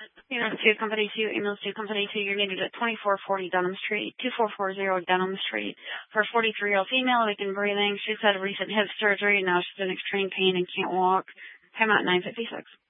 Email to company 2, emails to company 2. You're needed at 2440 Dunham Street, 2440 Dunham Street. For a 43-year-old female, weakened breathing. She's had a recent hip surgery. Now she's in extreme pain and can't walk. Come out 9:56.